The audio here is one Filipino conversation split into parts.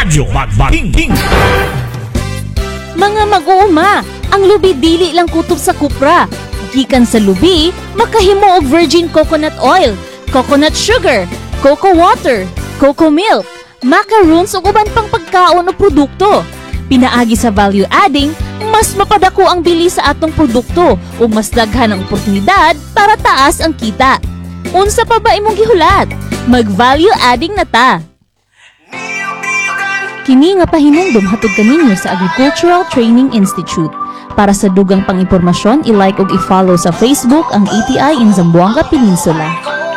Radyo Magbating. Mga mag-uuma, ang lubi dili lang kutob sa kupra. Gikan sa lubi, makahimo og virgin coconut oil, coconut sugar, cocoa water, cocoa milk, macaroons ug uban pang pagkaon o produkto. Pinaagi sa value adding, mas mapadako ang bili sa atong produkto ug mas daghan ang oportunidad para taas ang kita. Unsa pa ba imong gihulat? Mag-value adding na ta. Kini nga pahinumdom hatod kaninyo sa Agricultural Training Institute. Para sa dugang pang-impormasyon, i-like ug i-follow sa Facebook ang ATI in Zamboanga Peninsula.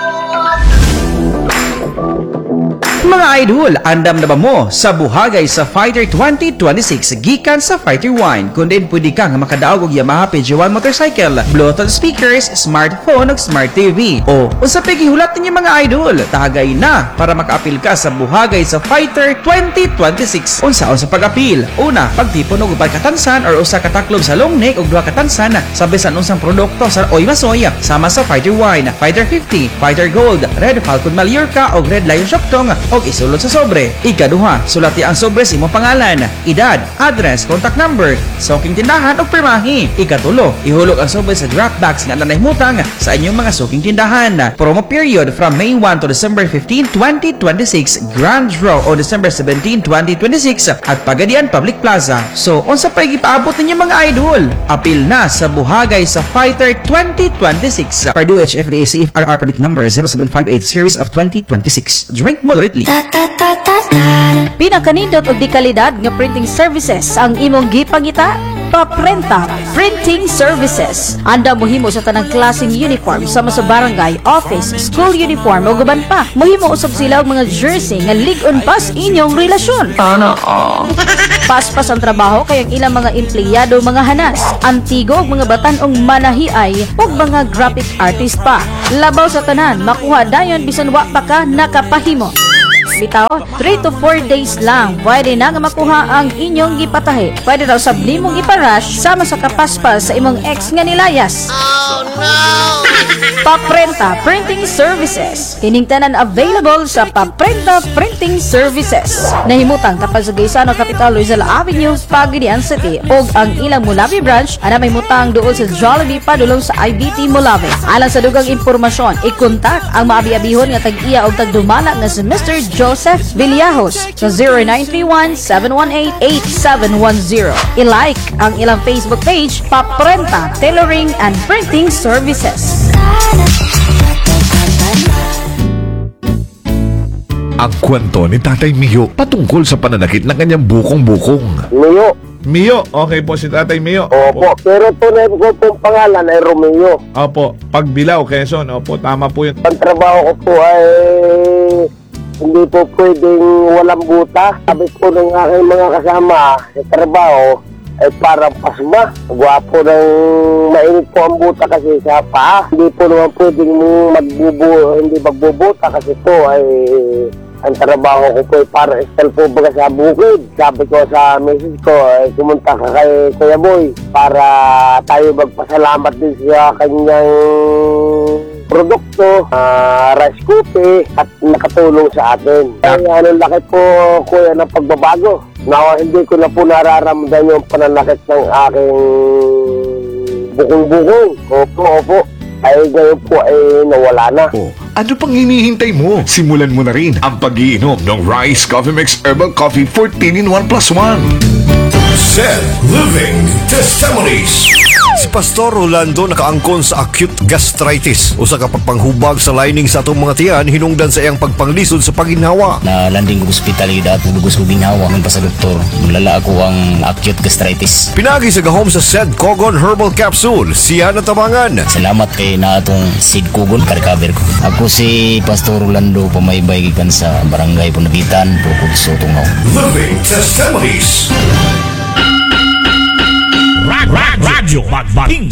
Mga idol, andam na ba mo sa buhagay sa Fighter 2026 gikan sa Fighter 1? Kung din pwede kang makadaog og Yamaha PG1 motorcycle, Bluetooth speakers, smartphone ug smart TV. O sa paghihulat ninyo mga idol, tagay na para makaapil ka sa buhagay sa Fighter 2026. Unsaon sa pag-apil? Una, pagtipon og upat katansan or usa ka taklob sa long neck ug duha katansan sa bisan unsang produkto sa Oy Masoy sama sa Fighter 1, Fighter 50, Fighter Gold, Red Falcon Mallorca ug Red Lion Shoktong og isulod sa sobre. Ikaduha, sulati ang sobre sa imong pangalan, edad, address, contact number, suking tindahan ug pirmahi. Ikatulo, ihulog ang sobre sa drop box nga nanahimutang sa inyong mga suking tindahan. Promo period from May 1 to December 15, 2026. Grand draw on December 17, 2026 at Pagadian Public Plaza. So, unsa pa ipaabot ninyo mga idol? Apil na sa buhagay sa Fighter 2026. Purdue HFDA CFRR permit number 0758 series of 2026. Drink moderately. Pinakanindot og di kalidad nga printing services ang imong gipangita. Paprenta Printing Services. Anda mohimo sa tanang klaseng uniform sama sa barangay, office, school uniform o guban pa. Mohimo usab sila og mga jersey nga lig-on pas inyong relasyon. Paspas ang trabaho kay ang ilang mga empleyado mga hanas, antigo ug mga batan-ong manahiay ug mga graphic artist pa. Labaw sa tanan, makuha dayon bisan wa pa ka nakapahimo. Bitaw, 3 to 4 days lang pwede na nga makuha ang inyong gipatahi. Pwede daw sabli mong iparush sama sa kapaspas sa imong ex nga nilayas. Oh no! Paprenta Printing Services. Kining tanan available sa Paprenta Printing Services. Nahimutang tapos sa Gaisano Capital Rizal Avenue, Pagadian City ug ang ilang Mulawi branch ana may mutang duol sa Jollibee padulong sa IBT Mulawi. Alang sa dugang impormasyon, i-kontak ang maabi-abihon nga tag-iya og tagdumala nga si Mr. Joseph Villajos sa 0931-718-8710. I-like ang ilang Facebook page, Paprenta Tailoring and Printing Services. Ang kwento ni Tatay Mio patungkol sa pananakit ng kanyang bukong-bukong. Mio, okay po si Tatay Mio. Opo, pero tunay ko pong pangalan ay Romeo. Opo, Pagbilao, Quezon. Opo, tama po yun. Ang trabaho ko po ay hindi po pwedeng walang buta. Sabi po ng aking mga kasama sa trabaho ay parang pasma. Gwapo ng mainit po ang buta kasi sa paa. Hindi po naman pwedeng hindi magbubuta kasi po ay ang trabaho ko po ay parang style po baga sa bukid. Sabi ko sa misis ko ay kumunta ka kay Kuya Boy para tayo magpasalamat din sa kanyang produkto, rice cookie at nakatulong sa atin. Kaya laki po kuya ng pagbabago. Hindi ko na po nararamdaman yung pananakit ng aking bukong-bukong. Opo. Ay ngayon po ay nawala na. Ano pang hinihintay mo? Simulan mo na rin ang pag-iinom ng Rice Coffee Mix Herbal Coffee 14-in-1+1. Zen Living Testimonies. Si Pastor Rolando nakaangkon sa acute gastritis. Usa ka pagpanghubag sa lining sa atong mga tiyan hinungdan sa iyang pagpanglisod sa paginhawa. Na landing ko ospital at nagugos ko ginhawa man pa sa doktor. Mulala ako ang acute gastritis. Pinagi sa gahom sa Sed Cogon Herbal Capsule. Siya natabangan. Salamat kay na atong Sid Cogon ka-recover ko. Ako si Pastor Rolando pamaybay gikan sa Barangay Punabitan, Bukod Sotungaw. Living Testimonies. Radyo Magbating.